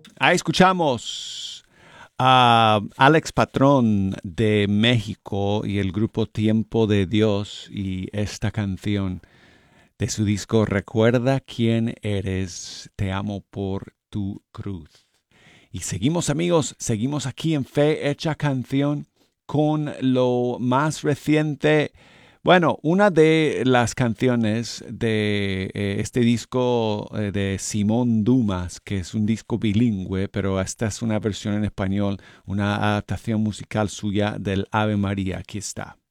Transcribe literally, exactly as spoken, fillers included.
Ahí escuchamos a Alex Patrón de México y el grupo Tiempo de Dios y esta canción de su disco Recuerda quién eres, te amo por tu cruz. Y seguimos amigos, seguimos aquí en Fe Hecha Canción con lo más reciente. Bueno, una de las canciones de eh, este disco eh, de Simón Dumas, que es un disco bilingüe, pero esta es una versión en español, una adaptación musical suya del Ave María. Aquí está.